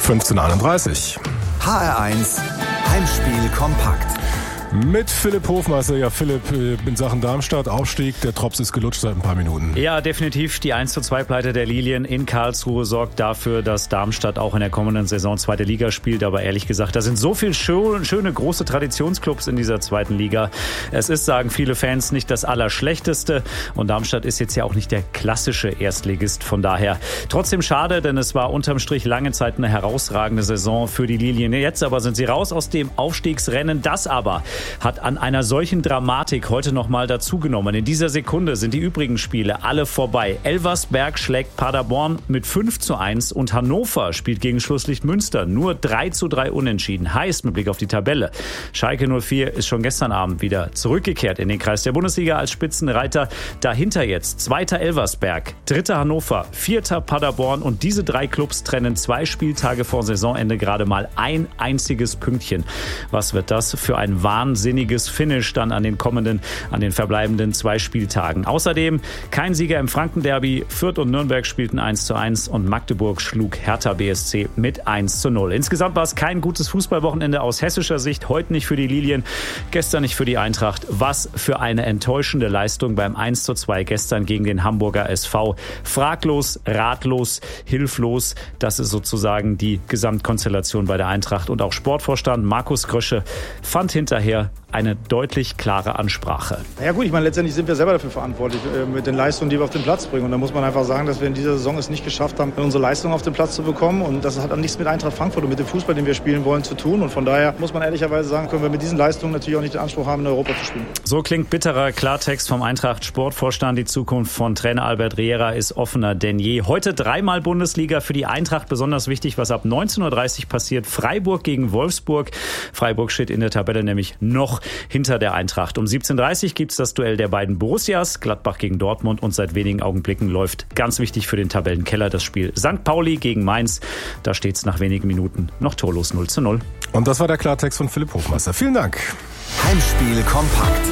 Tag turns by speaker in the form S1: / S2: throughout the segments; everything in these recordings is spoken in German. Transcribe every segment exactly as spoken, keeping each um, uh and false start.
S1: fünfzehn Uhr einunddreißig.
S2: H R eins Heimspiel kompakt.
S1: Mit Philipp Hofmeister. Ja, Philipp, in Sachen Darmstadt, Aufstieg, der Drops ist gelutscht seit ein paar Minuten.
S3: Ja, definitiv. Die eins zu zwei Pleite der Lilien in Karlsruhe sorgt dafür, dass Darmstadt auch in der kommenden Saison zweite Liga spielt. Aber ehrlich gesagt, da sind so viele schöne, große Traditionsclubs in dieser zweiten Liga. Es ist, sagen viele Fans, nicht das Allerschlechteste. Und Darmstadt ist jetzt ja auch nicht der klassische Erstligist. Von daher trotzdem schade, denn es war unterm Strich lange Zeit eine herausragende Saison für die Lilien. Jetzt aber sind sie raus aus dem Aufstiegsrennen. Das aber hat an einer solchen Dramatik heute noch mal dazugenommen. In dieser Sekunde sind die übrigen Spiele alle vorbei. Elversberg schlägt Paderborn mit fünf zu eins und Hannover spielt gegen Schlusslicht Münster nur drei zu drei unentschieden. Heißt mit Blick auf die Tabelle, Schalke null vier ist schon gestern Abend wieder zurückgekehrt in den Kreis der Bundesliga als Spitzenreiter. Dahinter jetzt zweiter Elversberg, dritter Hannover, vierter Paderborn und diese drei Clubs trennen zwei Spieltage vor Saisonende gerade mal ein einziges Pünktchen. Was wird das für ein wahnsinniges Finish dann an den kommenden, an den verbleibenden zwei Spieltagen. Außerdem kein Sieger im Frankenderby. Fürth und Nürnberg spielten eins zu eins und Magdeburg schlug Hertha B S C mit eins zu null. Insgesamt war es kein gutes Fußballwochenende aus hessischer Sicht. Heute nicht für die Lilien, gestern nicht für die Eintracht. Was für eine enttäuschende Leistung beim eins zu zwei gestern gegen den Hamburger S V. Fraglos, ratlos, hilflos. Das ist sozusagen die Gesamtkonstellation bei der Eintracht. Und auch Sportvorstand Markus Krösche fand hinterher eine deutlich klare Ansprache.
S4: Ja gut, ich meine, letztendlich sind wir selber dafür verantwortlich äh, mit den Leistungen, die wir auf den Platz bringen. Und da muss man einfach sagen, dass wir in dieser Saison es nicht geschafft haben, unsere Leistung auf den Platz zu bekommen. Und das hat nichts mit Eintracht Frankfurt und mit dem Fußball, den wir spielen wollen, zu tun. Und von daher muss man ehrlicherweise sagen, können wir mit diesen Leistungen natürlich auch nicht den Anspruch haben, in Europa zu spielen.
S3: So klingt bitterer Klartext vom Eintracht-Sportvorstand. Die Zukunft von Trainer Albert Riera ist offener denn je. Heute dreimal Bundesliga für die Eintracht. Besonders wichtig, was ab neunzehn Uhr dreißig passiert. Freiburg gegen Wolfsburg. Freiburg steht in der Tabelle nämlich noch hinter der Eintracht. Um siebzehn Uhr dreißig gibt es das Duell der beiden Borussias, Gladbach gegen Dortmund, und seit wenigen Augenblicken läuft ganz wichtig für den Tabellenkeller das Spiel Sankt Pauli gegen Mainz. Da steht es nach wenigen Minuten noch torlos null zu null.
S1: Und das war der Klartext von Philipp Hofmeister. Vielen Dank.
S2: Heimspiel kompakt.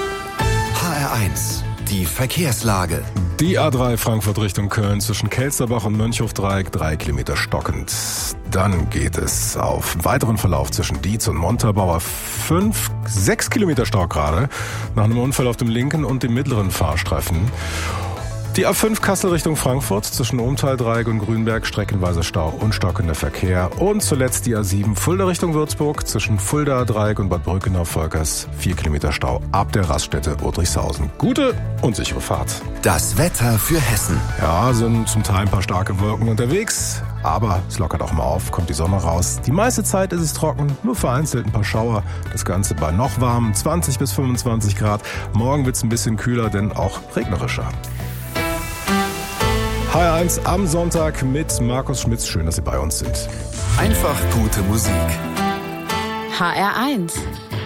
S2: H R eins. Die Verkehrslage.
S1: Die A drei Frankfurt Richtung Köln zwischen Kelsterbach und Mönchhofdreieck, drei Kilometer stockend. Dann geht es auf weiteren Verlauf zwischen Dietz und Montabaur, fünf, sechs Kilometer Stau gerade, nach einem Unfall auf dem linken und dem mittleren Fahrstreifen. Die A fünf Kassel Richtung Frankfurt zwischen Umtal-Dreieck und Grünberg, streckenweise Stau und stockender Verkehr. Und zuletzt die A sieben Fulda Richtung Würzburg zwischen Fulda-Dreieck und Bad Brückenau-Volkers, vier Kilometer Stau ab der Raststätte Otrichshausen. Gute und sichere Fahrt.
S2: Das Wetter für Hessen.
S1: Ja, sind zum Teil ein paar starke Wolken unterwegs, aber es lockert auch mal auf, kommt die Sonne raus. Die meiste Zeit ist es trocken, nur vereinzelt ein paar Schauer. Das Ganze bei noch warmen zwanzig bis fünfundzwanzig Grad. Morgen wird es ein bisschen kühler, denn auch regnerischer. H R eins am Sonntag mit Markus Schmitz. Schön, dass Sie bei uns sind.
S2: Einfach gute Musik.
S5: H R eins.